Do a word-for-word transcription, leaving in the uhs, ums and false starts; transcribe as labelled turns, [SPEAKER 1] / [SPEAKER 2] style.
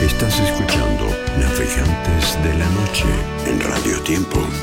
[SPEAKER 1] Estás escuchando Navegantes de la Noche en Radio Tiempo.